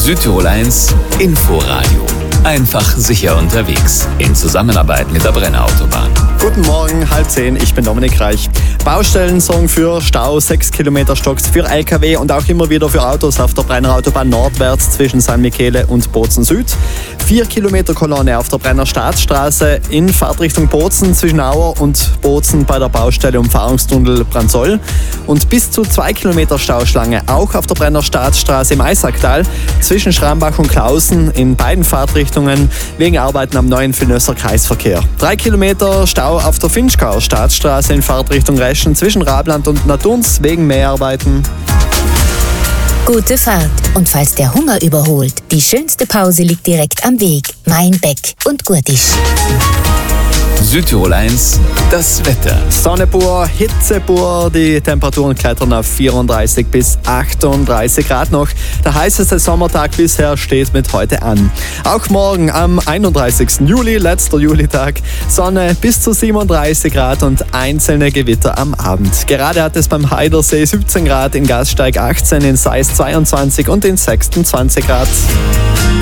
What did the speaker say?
Südtirol 1 Inforadio. Einfach sicher unterwegs. In Zusammenarbeit mit der Brenner Autobahn. Guten Morgen, 9:30, ich bin Dominik Reich. Baustellen sorgen für Stau, 6 Kilometer Stocks für LKW und auch immer wieder für Autos auf der Brenner Autobahn nordwärts zwischen San Michele und Bozen Süd. 4 Kilometer Kolonne auf der Brenner Staatsstraße in Fahrtrichtung Bozen zwischen Auer und Bozen bei der Baustelle Umfahrungstunnel Branzoll. Und bis zu 2 Kilometer Stauschlange auch auf der Brenner Staatsstraße im Eisacktal zwischen Schrambach und Klausen in beiden Fahrtrichtungen wegen Arbeiten am neuen Villenösser Kreisverkehr. 3 Kilometer Stau auf der Finchgauer Staatsstraße in Fahrtrichtung Reschen zwischen Rabland und Naturns wegen Mäharbeiten. Gute Fahrt. Und falls der Hunger überholt, die schönste Pause liegt direkt am Weg. Mainbeck und Gurtisch. Südtirol 1, das Wetter. Sonne pur, Hitze pur, die Temperaturen klettern auf 34 bis 38 Grad noch. Der heißeste Sommertag bisher steht mit heute an. Auch morgen am 31. Juli, letzter Julitag, Sonne bis zu 37 Grad und einzelne Gewitter am Abend. Gerade hat es beim Heidersee 17 Grad, in Gasteig 18, in Seis 22 und in Sexten 20 Grad.